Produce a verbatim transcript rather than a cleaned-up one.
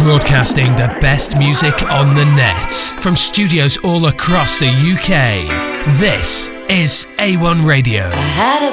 broadcasting the best music on the net from studios all across the U K. This is A one Radio. I had a